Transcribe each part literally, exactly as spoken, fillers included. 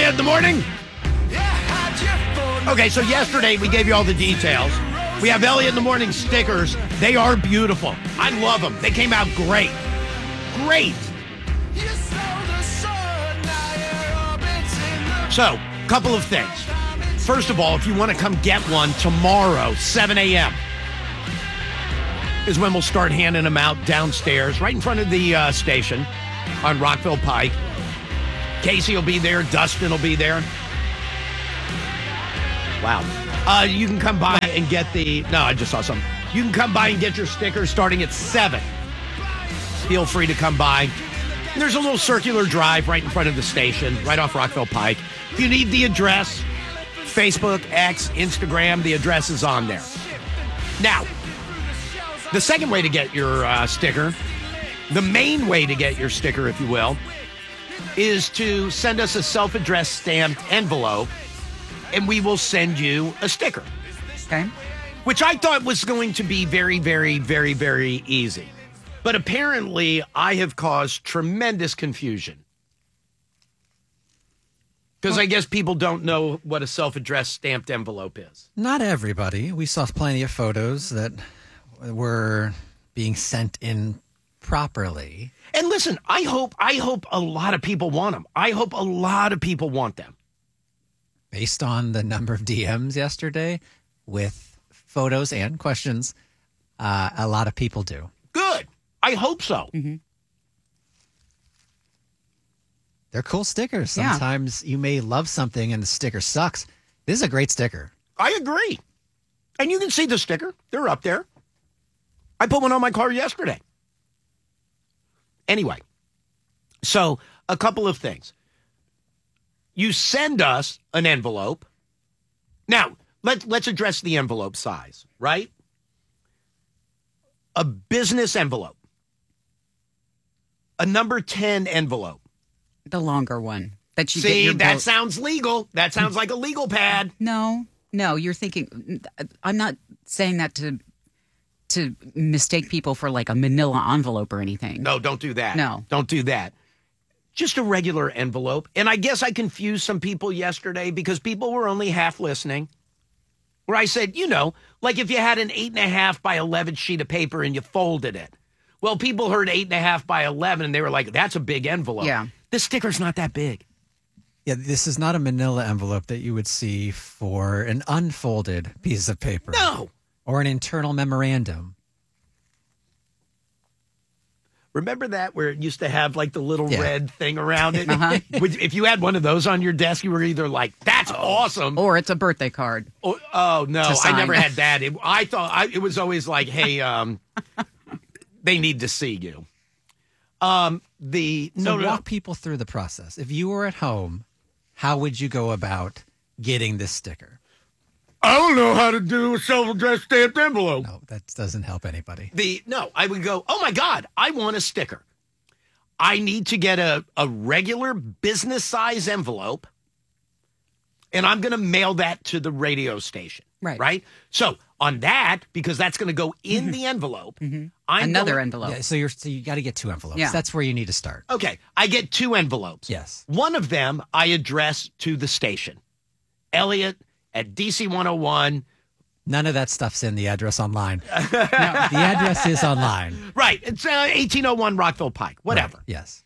Elliot in the morning. Okay, so yesterday we gave you all the details. We have Elliot in the morning stickers. They are beautiful. I love them. They came out great. Great. So, couple of things. First of all, if you want to come get one tomorrow, seven a.m. is when we'll start handing them out downstairs, right in front of the uh, station on Rockville Pike. Casey will be there. Dustin will be there. Wow. Uh, you can come by and get the... No, I just saw something. You can come by and get your stickers starting at seven. Feel free to come by. There's a little circular drive right in front of the station, right off Rockville Pike. If you need the address, Facebook, X, Instagram, the address is on there. Now, the second way to get your uh, sticker, the main way to get your sticker, if you will, is to send us a self-addressed stamped envelope, and we will send you a sticker. Okay. Which I thought was going to be very, very, very, very easy. But apparently, I have caused tremendous confusion. Because I guess people don't know what a self-addressed stamped envelope is. Not everybody. We saw plenty of photos that were being sent in properly. And listen, I hope I hope a lot of people want them. I hope a lot of people want them. Based on the number of D Ms yesterday with photos and questions, uh, a lot of people do. Good. I hope so. Mm-hmm. They're cool stickers. Yeah. Sometimes you may love something and the sticker sucks. This is a great sticker. I agree. And you can see the sticker. They're up there. I put one on my car yesterday. Anyway, so a couple of things. You send us an envelope. Now, let, let's address the envelope size, right? A business envelope. A number ten envelope. The longer one that you get See, your that vote. sounds legal. That sounds like a legal pad. No, no, you're thinking. I'm not saying that to to mistake people for like a manila envelope or anything. No, don't do that. No. Don't do that. Just a regular envelope. And I guess I confused some people yesterday because people were only half listening. Where I said, you know, like if you had an eight and a half by eleven sheet of paper and you folded it. Well, people heard eight and a half by eleven and they were like, that's a big envelope. Yeah. This sticker's not that big. Yeah, this is not a manila envelope that you would see for an unfolded piece of paper. No. Or an internal memorandum. Remember that where it used to have like the little Yeah. red thing around it? Uh-huh. Would- If you had one of those on your desk, you were either like, that's awesome. Or it's a birthday card. Oh, oh no, To I sign. never had that. It, I thought I, it was always like, hey, um, they need to see you. Um, the So no, no, walk people through the process. If you were at home, how would you go about getting this sticker? I don't know how to do a self-addressed stamped envelope. No, that doesn't help anybody. The no, I would go, oh my God, I want a sticker. I need to get a, a regular business size envelope, and I'm going to mail that to the radio station. Right. Right. So on that, because that's going to go in the envelope, I'm Another going- envelope. Yeah, so you're so you got to get two envelopes. Yeah. That's where you need to start. Okay, I get two envelopes. Yes. One of them I address to the station. Elliot at D C one oh one. None of that stuff's in the address online. The address is online. Right, it's uh, eighteen oh one Rockville Pike, whatever. Right, yes.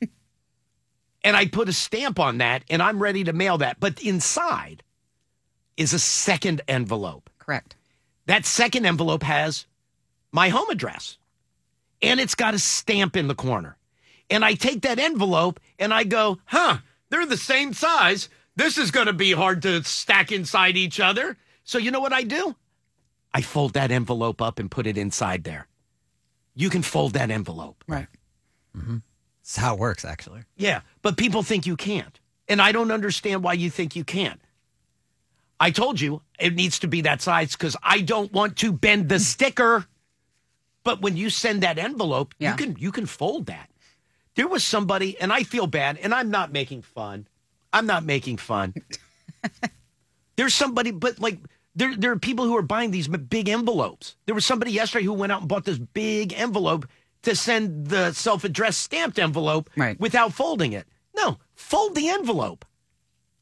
And I put a stamp on that, and I'm ready to mail that. But inside is a second envelope. Correct. That second envelope has my home address, and it's got a stamp in the corner. And I take that envelope, and I go, huh, they're the same size. This is going to be hard to stack inside each other. So you know what I do? I fold that envelope up and put it inside there. You can fold that envelope. Right. That's how it works, actually. Yeah, but people think you can't. And I don't understand why you think you can't. I told you it needs to be that size because I don't want to bend the sticker. But when you send that envelope, Yeah. you can you can fold that. There was somebody, and I feel bad, and I'm not making fun. I'm not making fun. There's somebody, but like there there are people who are buying these big envelopes. There was somebody yesterday who went out and bought this big envelope to send the self-addressed stamped envelope Right. without folding it. No, fold the envelope.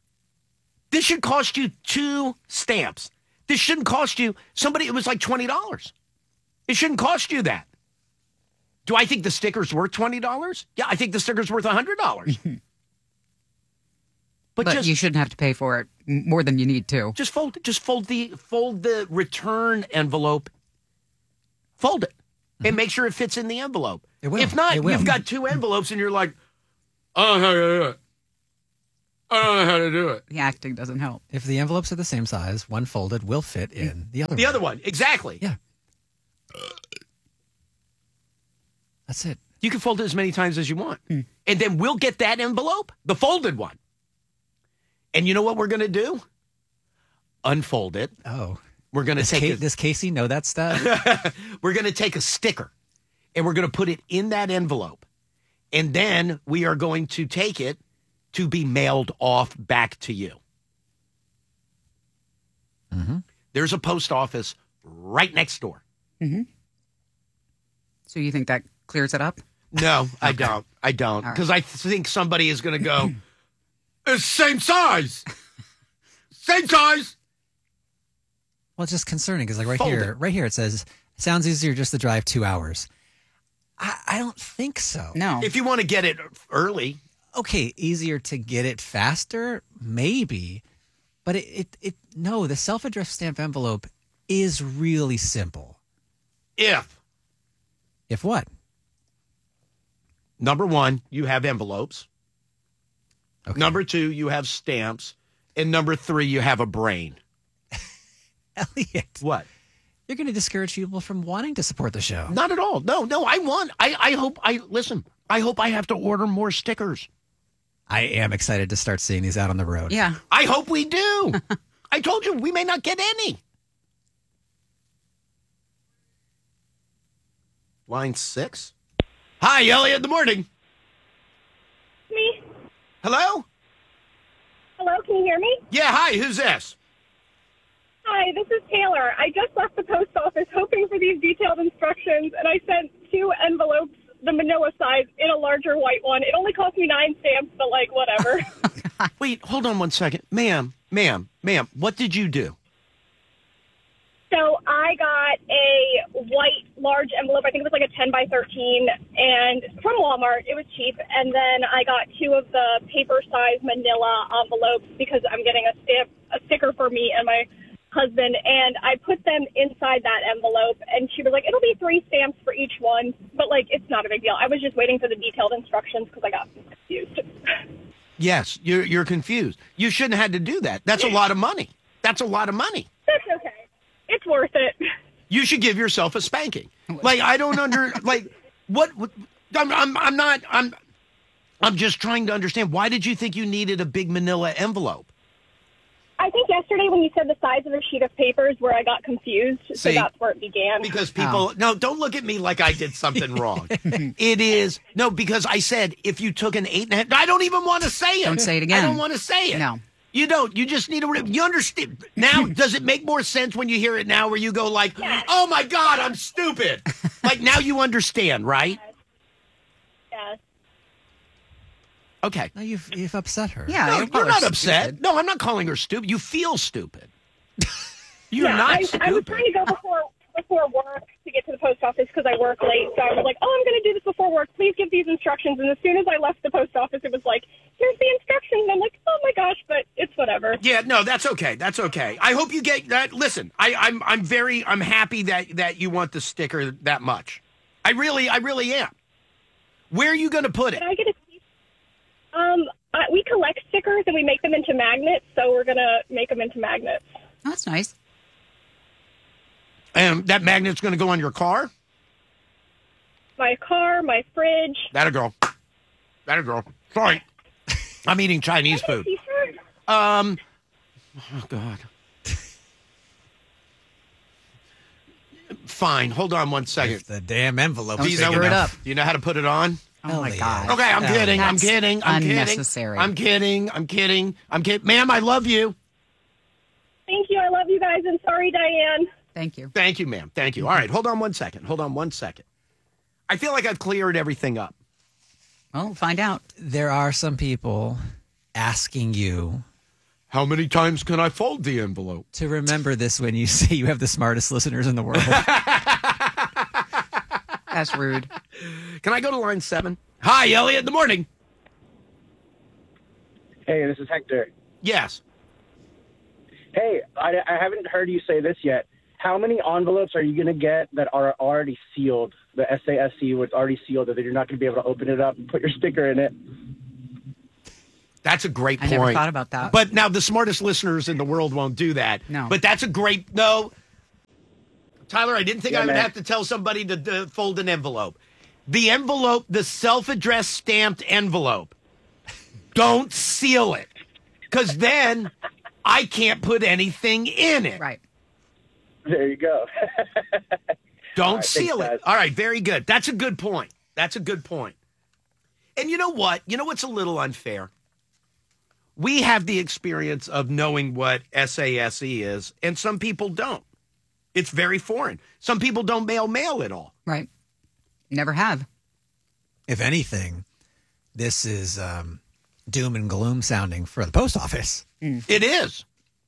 This should cost you two stamps. This shouldn't cost you somebody. It was like twenty dollars. It shouldn't cost you that. Do I think the sticker's worth twenty dollars? Yeah, I think the sticker's worth one hundred dollars. But, But just, you shouldn't have to pay for it m- more than you need to. just fold just fold the fold the return envelope. Fold it. And make sure it fits in the envelope. It will. If not, It will. you've got two envelopes and you're like, I don't know how to do it. I don't know how to do it. The acting doesn't help. If the envelopes are the same size, one folded will fit in the other The one. other one, exactly. Yeah. That's it. You can fold it as many times as you want. And then we'll get that envelope, the folded one. And you know what we're going to do? Unfold it. Oh. We're going to Does, take Ca- a, does Casey know that stuff? we're going to take a sticker and we're going to put it in that envelope. And then we are going to take it to be mailed off back to you. Mm-hmm. There's a post office right next door. So you think that clears it up? No, I don't. I don't. right. Because I think somebody is going to go, it's same size. Same size. Well, it's just concerning because, like, right Fold here, it. right here, it says sounds easier just to drive two hours. I, I don't think so. No. If you want to get it early, Okay, easier to get it faster, maybe, but it, it, it no, the self-addressed stamp envelope is really simple. if, If what? number one, you have envelopes. Okay. Number two, you have stamps. And number three, you have a brain. Elliot, What? you're going to discourage people from wanting to support the show. Not at all. No, no, I want, I, I hope, I, listen, I hope I have to order more stickers. I am excited to start seeing these out on the road. Yeah. I hope we do. I told you, we may not get any. Line six. Hi, Elliot, good morning. Me? Hello? Hello, can you hear me? Yeah, hi, who's this? Hi, this is Taylor. I just left the post office hoping for these detailed instructions, and I sent two envelopes, the manila size, in a larger white one. It only cost me nine stamps, but, like, whatever. Wait, hold on one second. Ma'am, ma'am, ma'am, what did you do? So I got a white large envelope. I think it was like a ten by thirteen, and from Walmart. It was cheap. And then I got two of the paper size manila envelopes because I'm getting a stamp, a sticker for me and my husband. And I put them inside that envelope, and she was like, "It'll be three stamps for each one." But like, it's not a big deal. I was just waiting for the detailed instructions because I got confused. Yes, you're you're confused. You shouldn't have had to do that. That's a lot of money. That's a lot of money. That's okay. It's worth it. You should give yourself a spanking. Like I don't under like what, what I'm, I'm I'm not I'm I'm just trying to understand why did you think you needed a big manila envelope? I think yesterday when you said the size of a sheet of paper is where I got confused. So See, that's where it began. Because people no, don't look at me like I did something wrong. It is no, because I said if you took an eight and a half I don't even want to say it. Don't say it again. I don't want to say it. No. You don't. You just need to. You understand now? Does it make more sense when you hear it now, where you go like, "Oh my God, I'm stupid." Like now you understand, right? Yes. Okay. No, you've you've upset her. Yeah. No, you call you're her not upset. stupid. No, I'm not calling her stupid. You feel stupid. You're yeah, not I, stupid. I was trying to go before before work to get to the post office because I work late. So I was like, "Oh, I'm going to do this before work. Please give these instructions." And as soon as I left the post office, it was like, "Here's the instructions." And I'm like, "Oh my gosh!" But it's whatever. Yeah, no, that's okay. That's okay. I hope you get that. Listen, I, I'm I'm very I'm happy that that you want the sticker that much. I really I really am. Where are you going to put it? Can I get a? Um, I, we collect stickers and we make them into magnets. So we're gonna make them into magnets. Oh, that's nice. And that magnet's going to go on your car? My car, my fridge. That'll go. That'll go. Sorry. I'm eating Chinese food. T-shirt. Um, oh, God. Fine. Hold on one second. If the damn envelope. Don't Do you, sticker know, it up. do you know how to put it on? Oh my Elliot. God. Okay, I'm Oh, kidding. I'm that's kidding. I'm unnecessary. kidding. I'm kidding. I'm kidding. I'm kidding. Ma'am, I love you. Thank you. I love you guys. And sorry, Diane. Thank you. Thank you, ma'am. Thank you. All right, hold on one second. Hold on one second. I feel like I've cleared everything up. Well, we'll find out. There are some people asking you How many times can I fold the envelope? To remember this when you say you have the smartest listeners in the world. That's rude. Can I go to line seven? Hi, Elliot. In the morning. Hey, this is Hector. Yes. Hey, I, I haven't heard you say this yet. How many envelopes are you going to get that are already sealed? The S A S E was already sealed, that you're not going to be able to open it up and put your sticker in it. That's a great I point. never thought about that. But now the smartest listeners in the world won't do that. No. But that's a great, no. Tyler, I didn't think Yeah, I would man. have to tell somebody to, to fold an envelope. The envelope, the self-addressed stamped envelope, don't seal it. Because then I can't put anything in it. Right. There you go. Don't right, seal thanks, it. guys. All right, very good. That's a good point. That's a good point. And you know what? You know what's a little unfair? We have the experience of knowing what S A S E is, and some people don't. It's very foreign. Some people don't mail mail at all. Right. Never have. If anything, this is um, doom and gloom sounding for the post office, It is.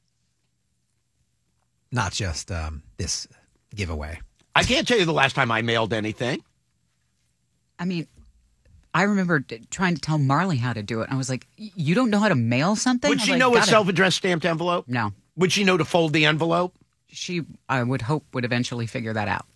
not just um, this giveaway. I can't tell you the last time I mailed anything. I mean, I remember d- trying to tell Marley how to do it. I was like, "Y- you don't know how to mail something? Would I was she like, know a "Gotta-" self-addressed stamped envelope? No. Would she know to fold the envelope? She, I would hope, would eventually figure that out.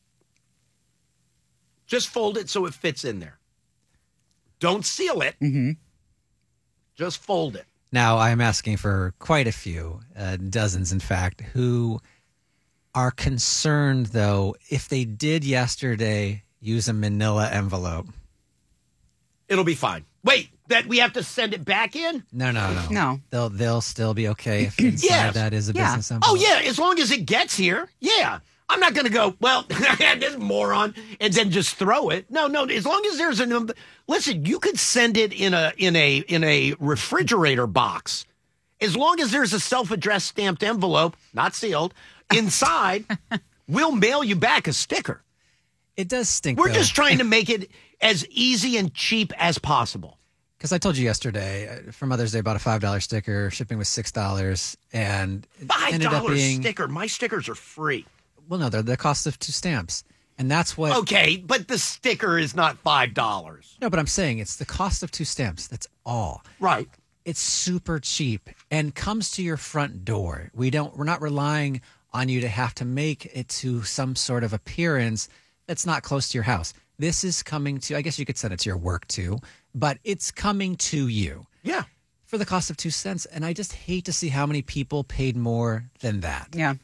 Just fold it so it fits in there. Don't seal it. Mm-hmm. Just fold it. Now, I'm asking for quite a few, uh, dozens in fact, who are concerned, though, if they did yesterday use a manila envelope. It'll be fine. Wait, that we have to send it back in? No, no, no. No. They'll, they'll still be okay if inside Yes. that is a Yeah. business envelope. Oh, yeah, as long as it gets here. Yeah. I'm not going to go, well, this moron, and then just throw it. No, no, as long as there's an listen, you could send it in a in a in a refrigerator box. As long as there's a self-addressed stamped envelope, not sealed, inside, we'll mail you back a sticker. It does stink, We're though. just trying to make it as easy and cheap as possible. Because I told you yesterday, uh, for Mother's Day, I bought a five dollar sticker. Shipping was six dollars. And it Five ended up dollar being... sticker. My stickers are free. Well, no, they're the cost of two stamps. And that's what... Okay, but the sticker is not five dollars. No, but I'm saying it's the cost of two stamps. That's all. Right. It's super cheap and comes to your front door. We don't, we're not relying on you to have to make it to some sort of appearance that's not close to your house. This is coming to, I guess you could send it to your work too, but it's coming to you Yeah. for the cost of two cents. And I just hate to see how many people paid more than that. Yeah.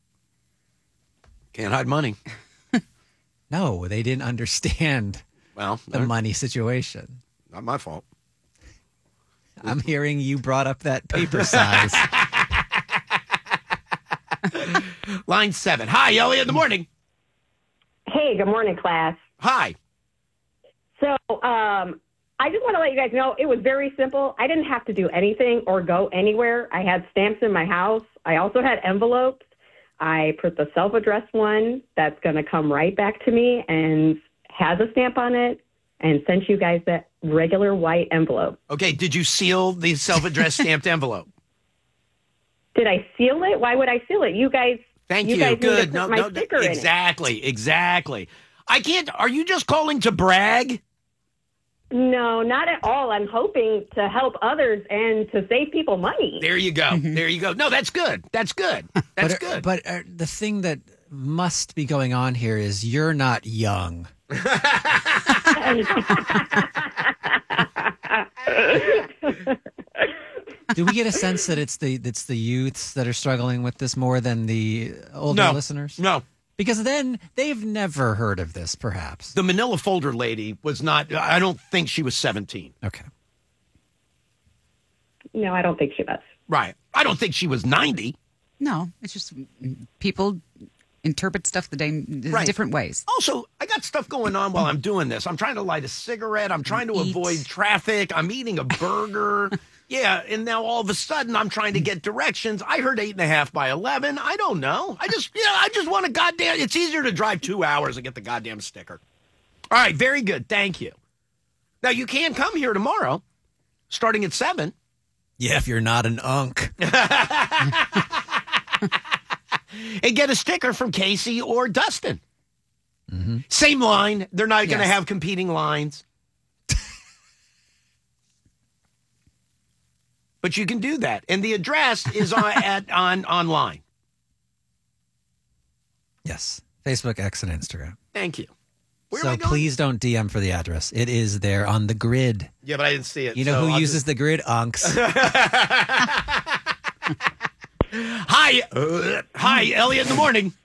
Can't hide money. No, they didn't understand Well, the no, money situation. not my fault. I'm hearing you brought up that paper size. Line seven. Hi, Elliot, in the morning. Hey, good morning, class. Hi. So um, I just want to let you guys know it was very simple. I didn't have to do anything or go anywhere. I had stamps in my house. I also had envelopes. I put the self-addressed one that's going to come right back to me and has a stamp on it and sent you guys that regular white envelope. Okay, did you seal the self-addressed stamped envelope? Did I seal it? Why would I seal it? You guys, Thank you you. guys need to Good. put No, my no, sticker in it. exactly, exactly. I can't. Are you just calling to brag? No, not at all. I'm hoping to help others and to save people money. There you go. There you go. No, that's good. That's good. That's but, good. But uh, the thing that must be going on here is you're not young. Do we get a sense that it's the it's the youths that are struggling with this more than the older no listeners? No. Because then they've never heard of this, perhaps. The Manila folder lady was not. I don't think she was seventeen. Okay. No, I don't think she was. Right. I don't think she was ninety. No, it's just people interpret stuff the day Right. different ways. Also, I got stuff going on while I'm doing this. I'm trying to light a cigarette. I'm trying to Eat. avoid traffic. I'm eating a burger. Yeah, and now all of a sudden I'm trying to get directions. I heard eight and a half by eleven. I don't know. I just, yeah, I just want a goddamn. It's easier to drive two hours and get the goddamn sticker. All right, very good. Thank you. Now you can come here tomorrow, starting at seven. Yeah, if you're not an unk. And get a sticker from Casey or Dustin. Mm-hmm. Same line. They're not going to Yes. have competing lines. But you can do that. And the address is on at on online. Yes. Facebook, X, and Instagram. Thank you. Where am I So going? please don't D M for the address. It is there on the grid. Yeah, but I didn't see it. You know so who I'll uses just- the grid? Unks. Hi. Uh, hi, Elliot in the morning.